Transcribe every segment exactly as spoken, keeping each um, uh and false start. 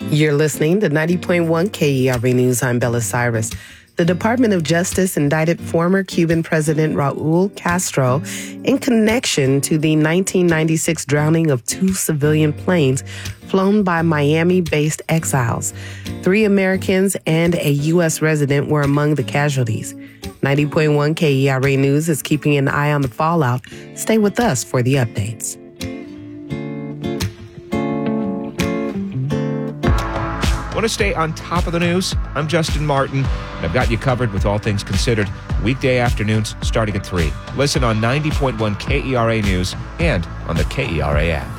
You're listening to ninety point one K E R A News. I'm Bella Cyrus. The Department of Justice indicted former Cuban President Raul Castro in connection to the nineteen ninety-six drowning of two civilian planes flown by Miami-based exiles. Three Americans and a U S resident were among the casualties. ninety point one K E R A News is keeping an eye on the fallout. Stay with us for the updates. Want to stay on top of the news? I'm Justin Martin, and I've got you covered with all things considered, weekday afternoons starting at three. Listen on ninety point one K E R A News and on the K E R A app.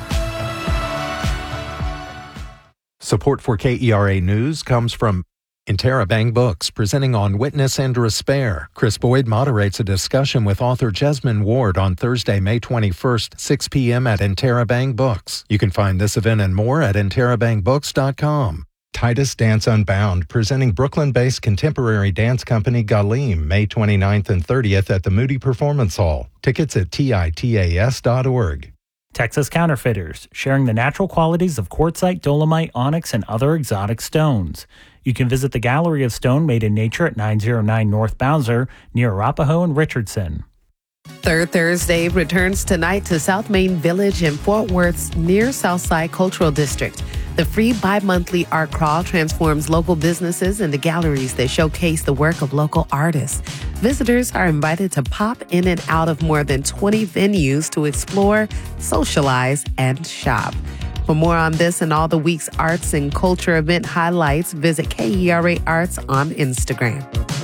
Support for K E R A News comes from Interabang Books, presenting On Witness and Despair. Chris Boyd moderates a discussion with author Jesmyn Ward on Thursday, May twenty-first, six p.m. at Interabang Books. You can find this event and more at interabang books dot com. Titus Dance Unbound, presenting Brooklyn-based contemporary dance company Galim, May twenty-ninth and thirtieth at the Moody Performance Hall. Tickets at titas dot org. Texas Counterfeiters, sharing the natural qualities of quartzite, dolomite, onyx, and other exotic stones. You can visit the Gallery of Stone Made in Nature at nine oh nine North Bowser, near Arapahoe and Richardson. Third Thursday returns tonight to South Main Village in Fort Worth's near Southside Cultural District. The free bi-monthly art crawl transforms local businesses into galleries that showcase the work of local artists. Visitors are invited to pop in and out of more than twenty venues to explore, socialize, and shop. For more on this and all the week's arts and culture event highlights, visit K E R A Arts on Instagram.